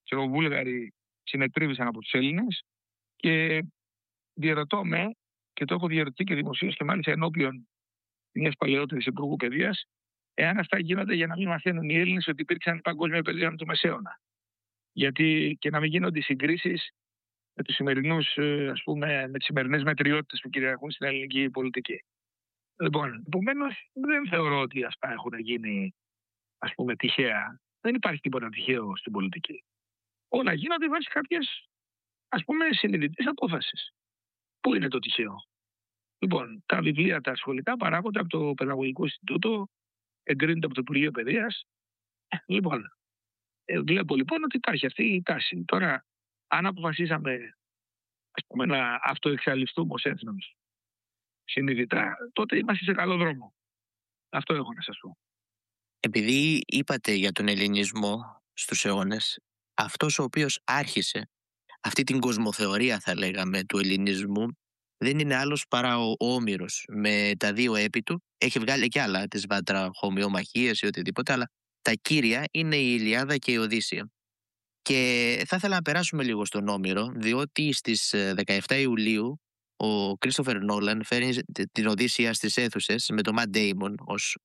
ξέρω, Βούλγαροι συνετρίβησαν από τους Έλληνες και διαρωτώ με, και το έχω διαρωτηθεί και δημοσίως και μάλιστα ενώπιον μιας παλαιότερης υπουργού παιδείας, εάν αυτά γίνονται για να μην μαθαίνουν οι Έλληνες ότι υπήρξαν παγκόσμια παιδεία του Μεσαίωνα. Γιατί και να μην γίνονται οι συγκρίσεις με τους σημερινούς, ας πούμε, με τις σημερινές μετριότητες που κυριαρχούν στην ελληνική πολιτική. Λοιπόν, επομένως, δεν θεωρώ ότι αυτά έχουν γίνει, ας πούμε, τυχαία. Δεν υπάρχει τίποτα τυχαίο στην πολιτική. Όλα γίνονται βάσει κάποιες, ας πούμε, συνειδητές απόφασης. Πού είναι το τυχαίο? Λοιπόν, τα βιβλία τα σχολικά παράγονται από το Παιδαγωγικό Ινστιτούτο, εγκρίνονται από το Υπουργείο Παιδείας. Λοιπόν, βλέπω λοιπόν ότι υπάρχει αυτή η τάση. Τώρα, αν αποφασίσαμε, ας πούμε, να αυτοεξαλειφθούμε ως έθνος συνειδητά, τότε είμαστε σε καλό δρόμο. Αυτό έχω να σας πω. Επειδή είπατε για τον ελληνισμό στους αιώνες, αυτός ο οποίος άρχισε αυτή την κοσμοθεωρία, θα λέγαμε, του ελληνισμού, δεν είναι άλλος παρά ο Όμηρος με τα δύο έπι του. Έχει βγάλει και άλλα, τις βατραχομοιομαχίες ή οτιδήποτε, αλλά τα κύρια είναι η Ηλιάδα και η Οδύσσεια. Και θα ήθελα να περάσουμε λίγο στον Όμηρο, διότι στις 17 Ιουλίου ο Κρίστοφερ Νόλαν φέρνει την Οδύσσεια στις αίθουσες με τον Ματ Ντέιμον ως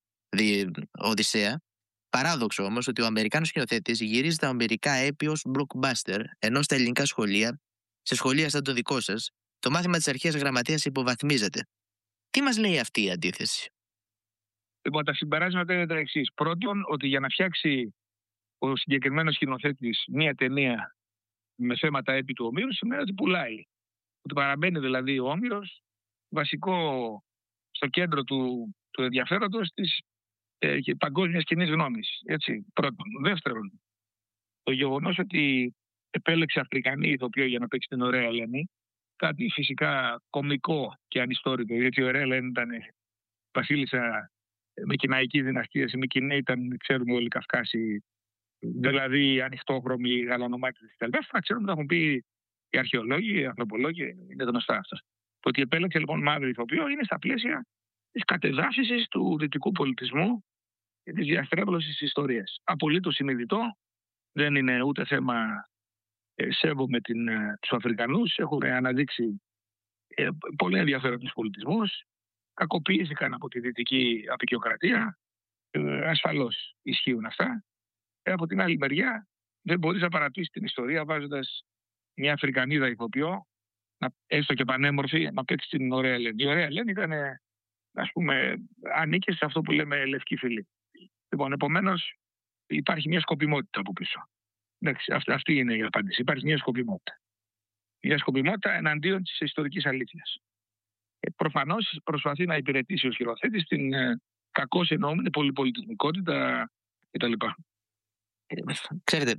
Οδυσσέα. Παράδοξο όμως ότι ο Αμερικάνος σκηνοθέτης γυρίζει τα αμερικά έπι ως blockbuster, ενώ στα ελληνικά σχολεία, σε σχολεία σαν το δικό σας, το μάθημα της αρχαίας γραμματείας υποβαθμίζεται. Τι μας λέει αυτή η αντίθεση? Λοιπόν, τα συμπεράσματα είναι τα εξής. Πρώτον, ότι για να φτιάξει ο συγκεκριμένος σκηνοθέτης μία ταινία με θέματα έπι του Ομήρου, σημαίνει ότι πουλάει. Ότι παραμένει δηλαδή ο Όμηρος βασικό στο κέντρο του ενδιαφέροντος της παγκόσμιας κοινής γνώμης. Έτσι, πρώτον. Δεύτερον, το γεγονός ότι επέλεξε Αφρικανή ηθοποιό για να παίξει την Ωραία Ελένη, κάτι φυσικά κωμικό και ανιστόρητο, γιατί η Ωραία Ελένη ήταν βασίλισσα με κοιναϊκή δυναστεία, οι Μικηναίοι ήταν, ξέρουμε όλοι, Καυκάσοι, δηλαδή ανοιχτόχρωμοι, γαλανομάτιδες κτλ. Αυτά ξέρουμε, τα έχουν πει οι αρχαιολόγοι, οι ανθρωπολόγοι, είναι γνωστά αυτά. Το ότι επέλεξε λοιπόν μαύρη ηθοποιό είναι στα πλαίσια της κατεδάφισης του δυτικού πολιτισμού και της διαστρέβλωσης της ιστορίας. Απολύτως συνειδητό, δεν είναι ούτε θέμα σέβομαι τους Αφρικανούς, έχουν αναδείξει πολύ ενδιαφέρον τους πολιτισμούς, κακοποιήθηκαν από τη δυτική αποικιοκρατία, ασφαλώς ισχύουν αυτά. Από την άλλη μεριά δεν μπορείς να παρατήσεις την ιστορία βάζοντας μια Αφρικανίδα ηθοποιό, έστω και πανέμορφη, να παίξει την Ωραία Ελένη. Η Ωραία Ελένη ήταν, ας πούμε, ανήκε σε αυτό που λέμε λευκή φυλή. Λοιπόν, επομένως υπάρχει μια σκοπιμότητα από πίσω. Αυτή είναι η απάντηση. Υπάρχει μια σκοπιμότητα. Μια σκοπιμότητα εναντίον της ιστορικής αλήθειας. Προφανώς προσπαθεί να υπηρετήσει ο σκηνοθέτης την κακώς εννοούμενη πολυπολιτισμικότητα κτλ. Ξέρετε,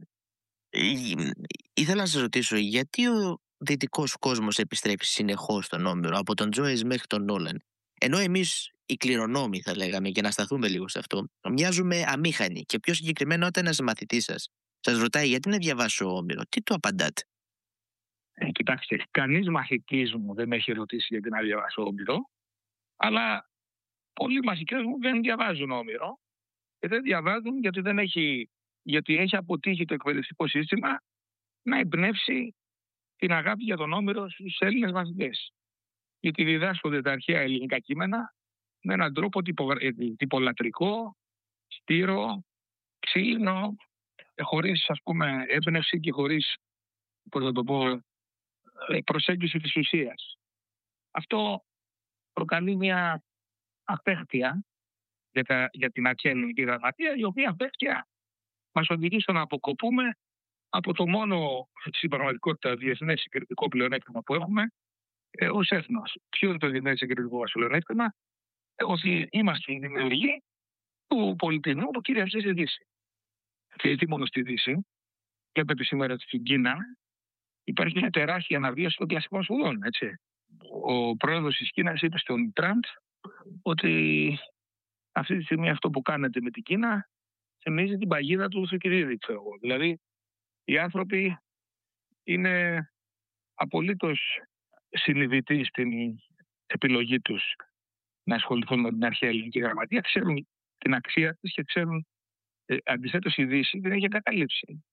ήθελα να σας ρωτήσω γιατί ο δυτικός κόσμος επιστρέφει συνεχώς στον Όμηρο, από τον Τζόις μέχρι τον Νόλαν. Ενώ εμείς οι κληρονόμοι, θα λέγαμε, για να σταθούμε λίγο σε αυτό, μοιάζουμε αμήχανοι. Και πιο συγκεκριμένα, όταν ένας μαθητής σας ρωτάει γιατί να διαβάσω Όμηρο, τι του απαντάτε? Κοιτάξτε, κανείς μαθητής μου δεν με έχει ρωτήσει γιατί να διαβάσω Όμηρο, αλλά πολλοί μαθητές μου δεν διαβάζουν Όμηρο και δεν διαβάζουν γιατί έχει αποτύχει το εκπαιδευτικό σύστημα να εμπνεύσει την αγάπη για τον Όμηρο στους Έλληνες μαθητές. Γιατί διδάσκονται τα αρχαία ελληνικά κείμενα με έναν τρόπο τυπολατρικό, στήρο, ξύλινο, χωρίς, ας πούμε, έμπνευση και χωρίς, πώς να το πω, προσέγγιση της ουσίας. Αυτό προκαλεί μια απέχθεια για την αρχαία ελληνική γραμματεία, η οποία απέχθεια μας οδηγεί στο να αποκοπούμε από το μόνο, στην πραγματικότητα, διεθνές συγκριτικό πλεονέκτημα που έχουμε ως έθνος. Ποιο είναι το διεθνές συγκριτικό μας πλεονέκτημα? Ότι είμαστε οι δημιουργοί του πολιτισμού που κυριαρχεί στη Δύση. Και τι μόνο στη Δύση. Βλέπετε σήμερα στην Κίνα υπάρχει μια τεράστια αναβίαση των κλασικών σπουδών. Έτσι. Ο πρόεδρος της Κίνας είπε στον Τραμπ ότι αυτή τη στιγμή αυτό που κάνετε με την Κίνα θυμίζει την παγίδα του Θουκυδίδη, ξέρω εγώ. Δηλαδή, οι άνθρωποι είναι απολύτως συνειδητοί στην επιλογή τους να ασχοληθούν με την αρχαία ελληνική γραμματεία, ξέρουν την αξία της και ξέρουν, αντιθέτως η Δύση την έχει εγκαταλείψει.